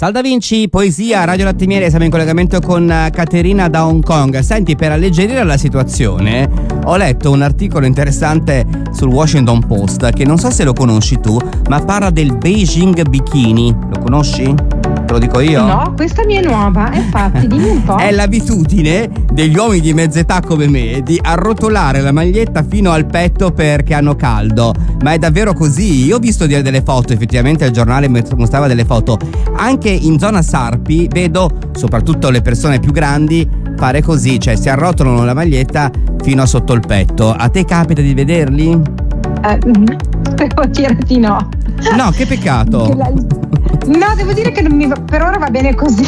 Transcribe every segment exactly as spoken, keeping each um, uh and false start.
Sal Da Vinci, poesia, Radio Latte Miele, siamo in collegamento con Caterina da Hong Kong. Senti, per alleggerire la situazione ho letto un articolo interessante sul Washington Post che non so se lo conosci tu, ma parla del Beijing Bikini. Lo conosci? Te lo dico io? No, questa mi è nuova, infatti, dimmi un po'. È l'abitudine degli uomini di mezz'età come me di arrotolare la maglietta fino al petto perché hanno caldo. Ma è davvero così? Io ho visto delle foto, effettivamente il giornale mostrava delle foto. Anche in zona Sarpi vedo, soprattutto le persone più grandi, fare così, cioè si arrotolano la maglietta fino a sotto il petto. A te capita di vederli? Eh, devo dirti no. No, che peccato. Che la... No, devo dire che non mi va, per ora va bene così.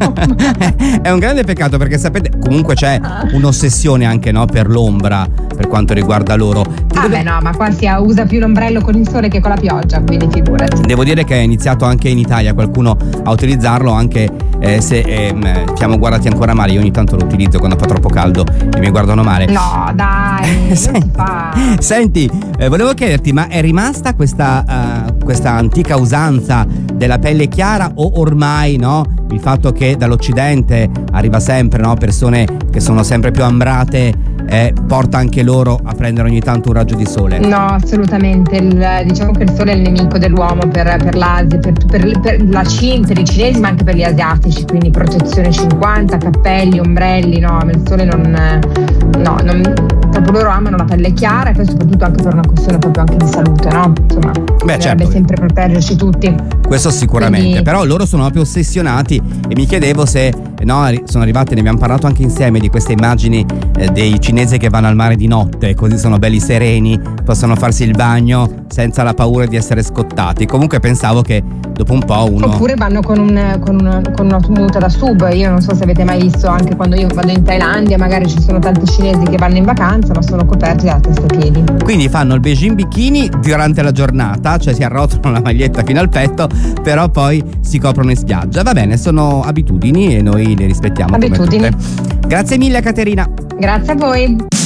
È un grande peccato perché sapete, comunque c'è un'ossessione anche, no, per l'ombra per quanto riguarda loro. Ah beh no, ma qua si usa più l'ombrello con il sole che con la pioggia, quindi figurati. Devo dire che è iniziato anche in Italia qualcuno a utilizzarlo, anche eh, se eh, siamo guardati ancora male. Io ogni tanto lo utilizzo quando fa troppo caldo e mi guardano male. No dai, non si fa. Senti, eh, volevo chiederti, ma è rimasta questa, uh, questa antica usanza della pelle chiara o ormai, no, il fatto che dall'Occidente arriva sempre, no, persone che sono sempre più ambrate, eh, porta anche loro a prendere ogni tanto un raggio di sole? No, assolutamente. Il, diciamo che il sole è il nemico dell'uomo per, per l'Asia, per, per, per la Cina, per i cinesi, ma anche per gli asiatici. Quindi protezione cinquanta, cappelli, ombrelli. No, il sole non. No, non, proprio loro amano la pelle chiara e poi soprattutto anche per una questione proprio anche di salute, no? Insomma, beh, certo, sempre proteggerci tutti. Questo sicuramente. Quindi... però loro sono proprio ossessionati e mi chiedevo se, no, sono arrivate, ne abbiamo parlato anche insieme di queste immagini eh, dei cinesi che vanno al mare di notte, così sono belli sereni, possono farsi il bagno senza la paura di essere scottati. Comunque pensavo che dopo un po' uno... Oppure vanno con, un, con, una, con una muta da sub. Io non so se avete mai visto, anche quando io vado in Thailandia magari ci sono tanti cinesi che vanno in vacanza ma sono coperti da testa ai piedi. Quindi fanno il Beijing Bikini durante la giornata, cioè si arrotolano la maglietta fino al petto, però poi si coprono in spiaggia. Va bene, sono abitudini e noi le rispettiamo. Abitudini. Come tutte. Grazie mille Caterina. Grazie a voi.